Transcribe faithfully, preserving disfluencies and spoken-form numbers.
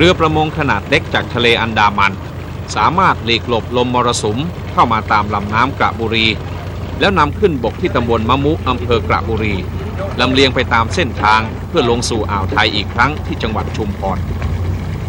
รือประมงขนาดเล็กจากทะเลอันดามันสามารถหลีกหลบลมมรสุมเข้ามาตามลำน้ำกระบุรีแล้วนำขึ้นบกที่ตำบลมะมุอำเภอกระบุรีลำเลียงไปตามเส้นทางเพื่อลงสู่อ่าวไทยอีกครั้งที่จังหวัดชุมพร